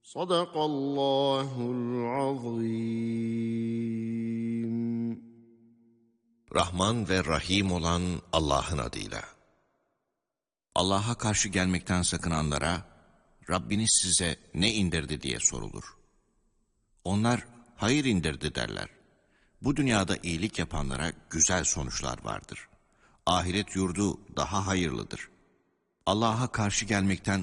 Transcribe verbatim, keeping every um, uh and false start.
Sadakallahul azim. Rahman ve Rahim olan Allah'ın adıyla. Allah'a karşı gelmekten sakınanlara, Rabbiniz size ne indirdi diye sorulur. Onlar, hayır indirdi derler. Bu dünyada iyilik yapanlara güzel sonuçlar vardır. Ahiret yurdu daha hayırlıdır. Allah'a karşı gelmekten